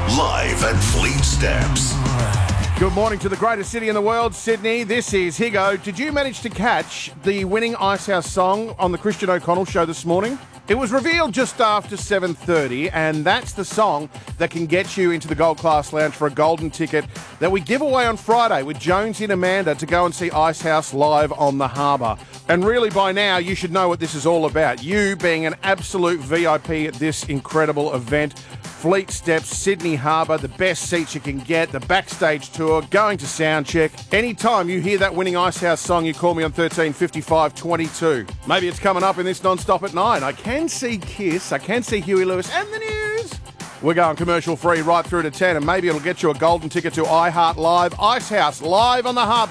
live at Fleet Steps. Good morning to the greatest city in the world, Sydney. This is Higo. Did you manage to catch the winning Icehouse song on the Christian O'Connell show this morning? It was revealed just after 7:30, and that's the song that can get you into the Gold Class Lounge for a golden ticket that we give away on Friday with Jonesy and Amanda to go and see Icehouse live on the harbour. And really, by now, you should know what this is all about. You being an absolute VIP at this incredible event. Fleet Steps, Sydney Harbour, the best seats you can get, the backstage tour, going to soundcheck. Anytime you hear that winning Icehouse song, you call me on 13 55 22. Maybe it's coming up in this non-stop at 9. I can see Kiss, I can see Huey Lewis and the news. We're going commercial free right through to 10, and maybe it'll get you a golden ticket to iHeart Live, Icehouse live on the harbour.